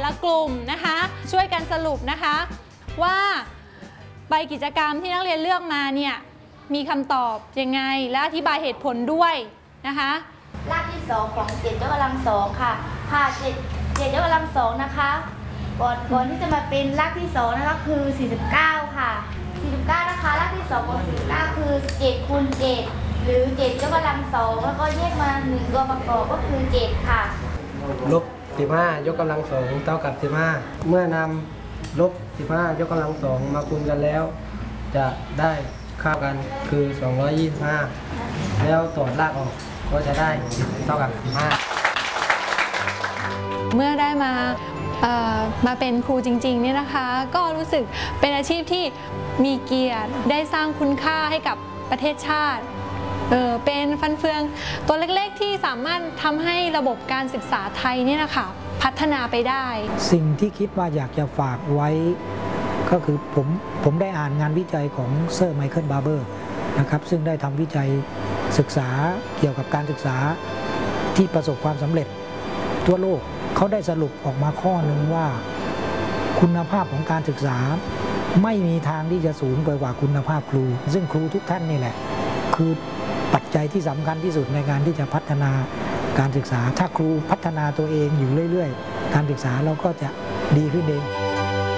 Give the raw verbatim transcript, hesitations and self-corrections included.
ละกลุ่มนะคะช่วยกันสรุปนะคะว่าใบกิจกรรมที่นักเรียนเลือกมาเนี่ยมีคำตอบยังไงและอธิบายเหตุผลด้วยนะคะรากที่สองของเจ็ดยกกำลังสองค่ะค่ะเจ็ดเจ็ดยกกำลังสองนะคะก่อนก่อนที่จะมาเป็นรากที่สองนะคะคือสี่สิบเก้าค่ะสี่สิบเก้านะคะรากที่สองของสี่สิบเก้าคือเจ็ดคูณเจ็ดหรือเจ็ดยกกำลังสองแล้วก็แยกมาหนึ่งตัวประกอบก็คือเจ็ดค่ะลบสิบห้ายกกำลังสองเท่ากับสิบห้าเมื่อนำลบสิบห้ายกกำลังสองมาคูณกันแล้วจะได้ค่ากันคือสองร้อยยี่สิบห้าแล้วถอดรากออกก็จะได้เท่ากับสิบห้าเมื่อได้มามาเป็นครูจริงๆเนี่ยนะคะก็รู้สึกเป็นอาชีพที่มีเกียรติได้สร้างคุณค่าให้กับประเทศชาติเออเป็นฟันเฟืองตัวเล็กๆที่สามารถทำให้ระบบการศึกษาไทยเนี่ยนะคะพัฒนาไปได้สิ่งที่คิดว่าอยากจะฝากไว้ก็คือผมผมได้อ่านงานวิจัยของเซอร์ไมเคิลบาร์เบอร์นะครับซึ่งได้ทำวิจัยศึกษาเกี่ยวกับการศึกษาที่ประสบความสำเร็จทั่วโลกเขาได้สรุปออกมาข้อหนึ่งว่าคุณภาพของการศึกษาไม่มีทางที่จะสูงไปกว่าคุณภาพครูซึ่งครูทุกท่านนี่แหละคือปัจจัยที่สำคัญที่สุดในการที่จะพัฒนาการศึกษาถ้าครูพัฒนาตัวเองอยู่เรื่อยๆการศึกษาเราก็จะดีขึ้นเอง